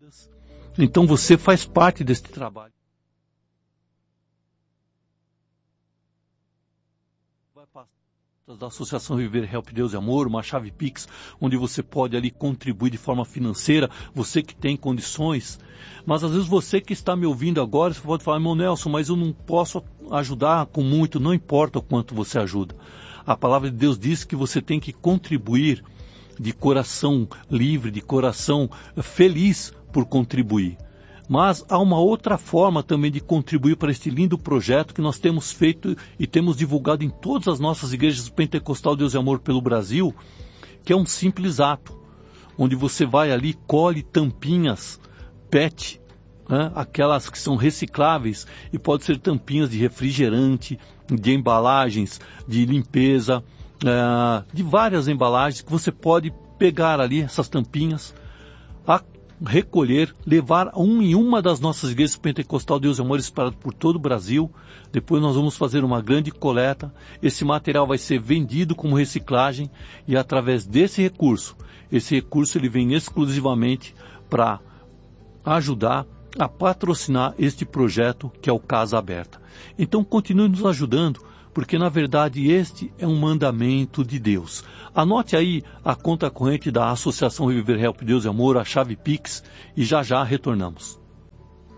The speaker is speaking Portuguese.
Então você faz parte deste trabalho. Vai passar da Associação Viver Help Deus e Amor, uma chave Pix, onde você pode ali contribuir de forma financeira, você que tem condições. Mas às vezes você que está me ouvindo agora, você pode falar, irmão Nelson, mas eu não posso ajudar com muito, não importa o quanto você ajuda. A palavra de Deus diz que você tem que contribuir de coração livre, de coração feliz por contribuir. Mas há uma outra forma também de contribuir para este lindo projeto que nós temos feito e temos divulgado em todas as nossas igrejas Pentecostal Deus e Amor pelo Brasil, que é um simples ato, onde você vai ali, colhe tampinhas PET, aquelas que são recicláveis, e pode ser tampinhas de refrigerante, de embalagens, de limpeza, de várias embalagens que você pode pegar ali, essas tampinhas, recolher, levar em uma das nossas igrejas Pentecostal Deus e Amor espalhado por todo o Brasil. Depois nós vamos fazer uma grande coleta. Esse material vai ser vendido como reciclagem e através desse recurso, esse recurso ele vem exclusivamente para ajudar a patrocinar este projeto que é o Casa Aberta. Então continue nos ajudando, porque na verdade este é um mandamento de Deus. Anote aí a conta corrente da Associação Viver Help Deus e Amor, a chave Pix, e já já retornamos.